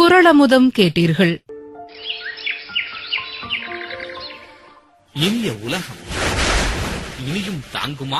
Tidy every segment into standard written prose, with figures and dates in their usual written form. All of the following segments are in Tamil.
குறளமுதம் கேட்டீர்கள். இனிய உலகம் இனியும் தாங்குமா?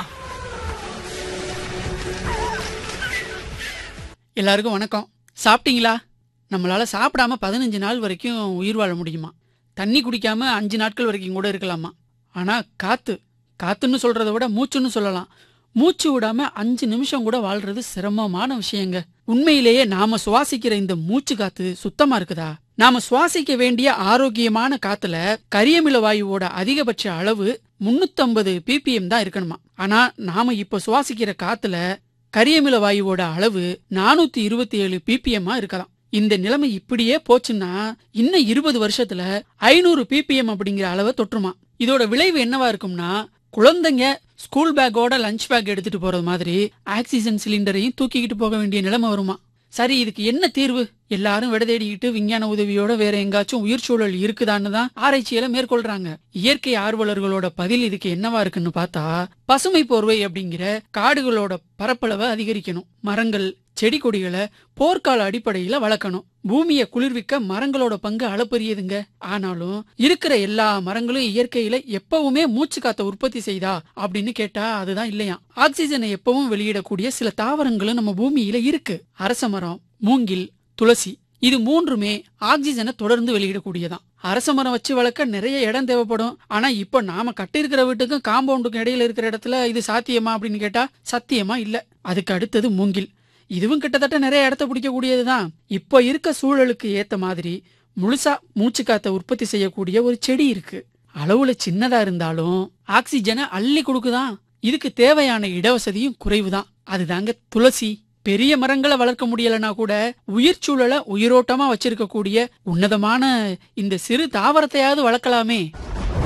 எல்லாருக்கும் வணக்கம். சாப்பிட்டீங்களா? நம்மளால சாப்பிடாம 15 நாள் வரைக்கும் உயிர் வாழ முடியுமா? தண்ணி குடிக்காம 5 நாட்கள் வரைக்கும் கூட இருக்கலாமா? ஆனா காத்துன்னு சொல்றதை விட மூச்சுன்னு சொல்லலாம். மூச்சு விடாம 5 நிமிஷம் கூட வாழ்றது சிரமமான விஷயங்க. உண்மையிலேயே நாம சுவாசிக்கிற இந்த மூச்சு காத்து சுத்தமா இருக்குதா? நாம சுவாசிக்க வேண்டிய ஆரோக்கியமான காத்துல கரியமில வாயுவோட அதிகபட்ச அளவு 350 ppm தான் இருக்கணுமா. ஆனா நாம இப்ப சுவாசிக்கிற காத்துல கரியமில வாயுவோட அளவு 427 ppm இருக்கலாம். இந்த நிலைமை இப்படியே போச்சுன்னா இன்னும் 20 வருஷத்துல 500 ppm அப்படிங்கிற அளவை தொற்றுமா. இதோட விளைவு என்னவா இருக்கும்னா, குழந்தைங்க ஸ்கூல் பேக்கோட லஞ்ச் பேக் எடுத்துட்டு போறது மாதிரி ஆக்சிஜன் சிலிண்டரையும் தூக்கிக்கிட்டு போக வேண்டிய நிலைமை வருமா. சரி, இதுக்கு என்ன தீர்வு? எல்லாரும் விட தேடிக்கிட்டு விஞ்ஞான உதவியோட வேற எங்காச்சும் உயிர் சூழல் இருக்குதான்னு தான் ஆராய்ச்சியில மேற்கொள்றாங்க. இயற்கை ஆர்வலர்களோட பதில் இதுக்கு என்னவா இருக்குன்னு பார்த்தா, பசுமை போர்வை அப்படிங்கிற காடுகளோட பரப்பளவை அதிகரிக்கணும், மரங்கள் செடி கொடிகளை போர்க்கால அடிப்படையில வளர்க்கணும், பூமியை குளிர்விக்க மரங்களோட பங்கு அளப்பரியதுங்க. ஆனாலும் இருக்கிற எல்லா மரங்களும் இயற்கையில எப்பவுமே மூச்சு காத்த உற்பத்தி செய்தா அப்படின்னு கேட்டா அதுதான் இல்லையா. ஆக்சிஜனை எப்பவும் வெளியிடக்கூடிய சில தாவரங்களும் நம்ம பூமியில இருக்கு. அரச மரம், மூங்கில், துளசி, இது மூன்றுமே ஆக்சிஜனை தொடர்ந்து வெளியிடக்கூடியதான். அரச மரம் வச்சு வளர்க்க நிறைய இடம் தேவைப்படும். ஆனா இப்ப நாம கட்டிருக்கிற வீட்டுக்கும் காம்பவுண்டுக்கும் இடையில இருக்கிற இடத்துல இது சாத்தியமா அப்படின்னு கேட்டா சத்தியமா இல்ல. அதுக்கு அடுத்தது மூங்கில். இதுவும் கிட்டத்தட்ட நிறைய இடத்த பிடிக்கக்கூடியதுதான். இப்ப இருக்க சூழலுக்கு ஏத்த மாதிரி முழுசா மூச்சு காத்த உற்பத்தி செய்யக்கூடிய ஒரு செடி இருக்கு. அளவுல சின்னதா இருந்தாலும் ஆக்சிஜனை அள்ளி கொடுக்குதான். இதுக்கு தேவையான இடவசதியும் குறைவுதான். அதுதாங்க துளசி. பெரிய மரங்களை வளர்க்க முடியலனா கூட உயிர் சூழலை உயிரோட்டமா வச்சிருக்க கூடிய உன்னதமான இந்த சிறு தாவரத்தையாவது வளர்க்கலாமே.